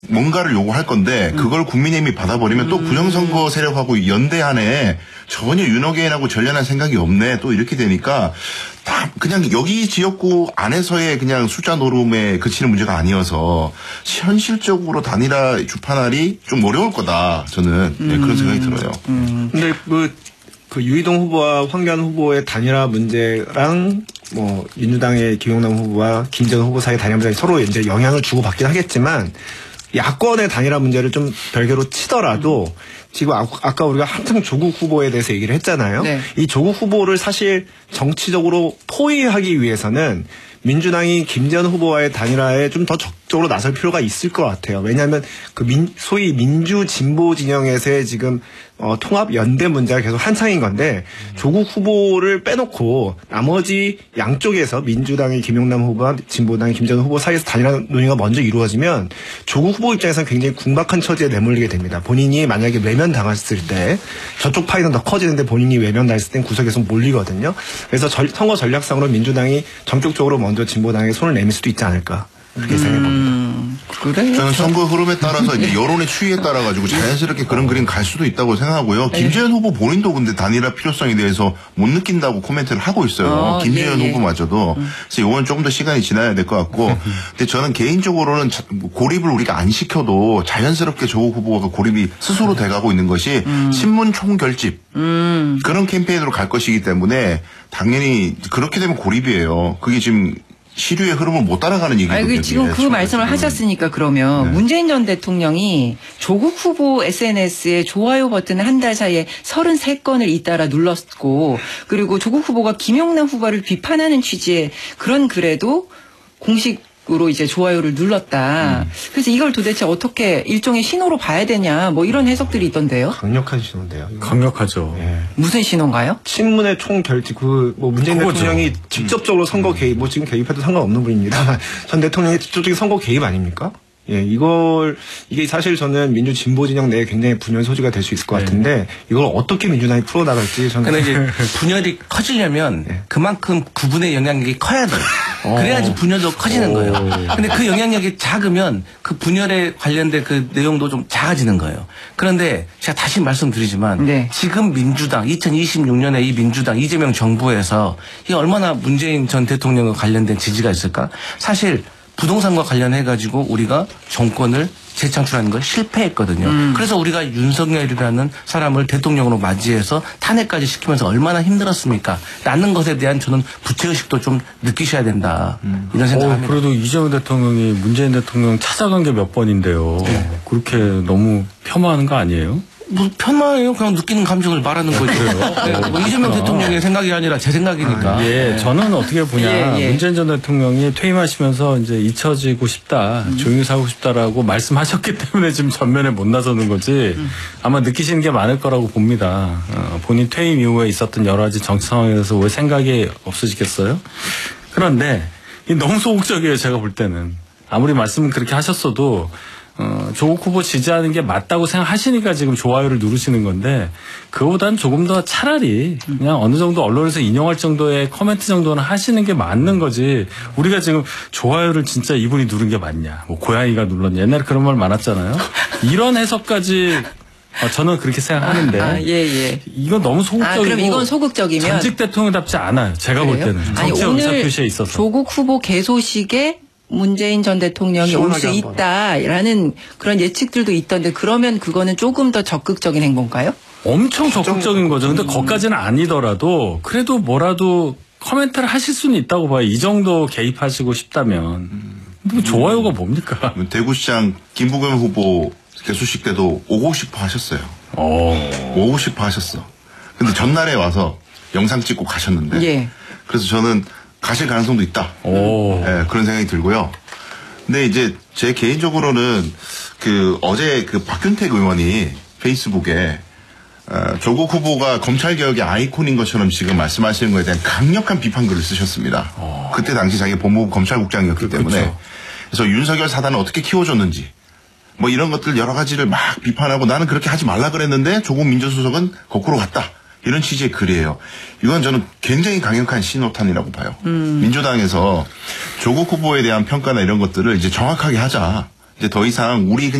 뭔가를 요구할 건데 그걸 국민의힘이 받아버리면 또 부정선거 세력하고 연대하네. 전혀 윤호개인하고 전련할 생각이 없네. 또 이렇게 되니까 다 그냥 여기 지역구 안에서의 그냥 숫자 노름에 그치는 문제가 아니어서 현실적으로 단일화 주판알이 좀 어려울 거다. 저는 그런 생각이 들어요. 근데 그 유이동 후보와 황교안 후보의 단일화 문제랑 뭐 민주당의 김용남 후보와 김재원 후보 사이의 단일화 문제가 서로 이제 영향을 주고받긴 하겠지만 야권의 단일화 문제를 좀 별개로 치더라도 지금 아까 우리가 한참 조국 후보에 대해서 얘기를 했잖아요. 네. 이 조국 후보를 사실 정치적으로 포위하기 위해서는 민주당이 김재원 후보와의 단일화에 좀 더 적극적으로 나설 필요가 있을 것 같아요. 왜냐하면 그 소위 민주 진보 진영에서의 지금 통합 연대 문제가 계속 한창인 건데 조국 후보를 빼놓고 나머지 양쪽에서 민주당의 김용남 후보와 진보당의 김재원 후보 사이에서 단일화 논의가 먼저 이루어지면 조국 후보 입장에서는 굉장히 궁박한 처지에 내몰리게 됩니다. 본인이 만약에 외면당했을 때 저쪽 파이는 더 커지는데 본인이 외면당했을 땐 구석에서 몰리거든요. 그래서 선거 전략상으로 민주당이 전격적으로 먼저 진보당에게 손을 내밀 수도 있지 않을까. 그렇게 생각해봅니다. 그래요? 저는 선거 흐름에 따라서 이제 여론의 추이에 따라 가지고 자연스럽게 그런 그림 갈 수도 있다고 생각하고요. 김재현 후보 본인도 근데 단일화 필요성에 대해서 못 느낀다고 코멘트를 하고 있어요. 김재현 후보마저도. 그래서 이건 조금 더 시간이 지나야 될 것 같고. 근데 저는 개인적으로는 고립을 우리가 안 시켜도 자연스럽게 조국 후보가 고립이 스스로 돼가고 있는 것이 신문 총결집 그런 캠페인으로 갈 것이기 때문에 당연히 그렇게 되면 고립이에요. 그게 지금 시류의 흐름을 못 따라가는 얘기거든요. 지금 그 말씀을 하셨으니까 그러면 문재인 전 대통령이 조국 후보 SNS에 좋아요 버튼을 한 달 사이에 33건을 잇따라 눌렀고 그리고 조국 후보가 김용남 후보를 비판하는 취지의 그런 글에도 공식으로 이제 좋아요를 눌렀다. 그래서 이걸 도대체 어떻게 일종의 신호로 봐야 되냐 뭐 이런 해석들이 있던데요. 강력한 신호인데요. 강력하죠. 예. 무슨 신호인가요? 친문의 총결집 뭐 문재인 그거죠. 대통령이 직접적으로 선거 개입 뭐 지금 개입해도 상관없는 분입니다. 전 대통령이 직접적인 선거 개입 아닙니까? 예, 이게 사실 저는 민주 진보 진영 내에 굉장히 분열 소지가 될 수 있을 것 같은데 이걸 어떻게 민주당이 풀어나갈지 저는. 근데 이제 분열이 커지려면 그만큼 구분의 영향력이 커야 돼요. 그래야지 분열도 커지는 거예요. 근데 그 영향력이 작으면 그 분열에 관련된 그 내용도 좀 작아지는 거예요. 그런데 제가 다시 말씀드리지만 지금 민주당 2026년에 이 민주당 이재명 정부에서 이게 얼마나 문재인 전 대통령과 관련된 지지가 있을까? 사실 부동산과 관련해가지고 우리가 정권을 재창출하는 걸 실패했거든요. 그래서 우리가 윤석열이라는 사람을 대통령으로 맞이해서 탄핵까지 시키면서 얼마나 힘들었습니까? 라는 것에 대한 저는 부채의식도 좀 느끼셔야 된다. 이런 생각합니다. 그래도 이재명 대통령이 문재인 대통령 찾아간 게 몇 번인데요. 그렇게 너무 폄하하는 거 아니에요? 뭐 편마예요. 그냥 느끼는 감정을 말하는 거죠. 뭐 이재명 대통령의 생각이 아니라 제 생각이니까. 저는 어떻게 보냐. 문재인 전 대통령이 퇴임하시면서 이제 잊혀지고 싶다, 조용히 살고 싶다라고 말씀하셨기 때문에 지금 전면에 못 나서는 거지. 아마 느끼시는 게 많을 거라고 봅니다. 본인 퇴임 이후에 있었던 여러 가지 정치 상황에 대해서 왜 생각이 없으시겠어요? 그런데 너무 소극적이에요. 제가 볼 때는. 아무리 말씀을 그렇게 하셨어도 조국 후보 지지하는 게 맞다고 생각하시니까 지금 좋아요를 누르시는 건데 그거보다는 조금 더 차라리 그냥 어느 정도 언론에서 인용할 정도의 코멘트 정도는 하시는 게 맞는 거지. 우리가 지금 좋아요를 진짜 이분이 누른 게 맞냐, 뭐 고양이가 눌렀냐, 옛날에 그런 말 많았잖아요. 이런 해석까지 저는 그렇게 생각하는데 이건 너무 소극적이고 그럼 이건 소극적이면 전직 대통령답지 않아요. 제가 볼 때는 정치 의사표시에 있어서. 조국 후보 개소식에 문재인 전 대통령이 올 수 있다라는 그런 예측들도 있던데 그러면 그거는 조금 더 적극적인 행보인가요? 엄청 적극적인 거죠. 근데 거기까지는 아니더라도 그래도 뭐라도 코멘트를 하실 수는 있다고 봐요. 이 정도 개입하시고 싶다면. 뭐 좋아요가 뭡니까? 대구시장 김부겸 후보 개소식 때도 오고 싶어 하셨어요. 오고 싶어 하셨어. 근데 전날에 와서 영상 찍고 가셨는데 그래서 저는 가실 가능성도 있다. 그런 생각이 들고요. 근데 이제 제 개인적으로는 어제 박균택 의원이 페이스북에 조국 후보가 검찰개혁의 아이콘인 것처럼 지금 말씀하시는 것에 대한 강력한 비판글을 쓰셨습니다. 그때 당시 자기가 법무부 검찰국장이었기 때문에. 그래서 윤석열 사단을 어떻게 키워줬는지 뭐 이런 것들 여러 가지를 막 비판하고 나는 그렇게 하지 말라 그랬는데 조국 민정수석은 거꾸로 갔다. 이런 취지의 글이에요. 이건 저는 굉장히 강력한 신호탄이라고 봐요. 민주당에서 조국 후보에 대한 평가나 이런 것들을 이제 정확하게 하자. 이제 더 이상 우리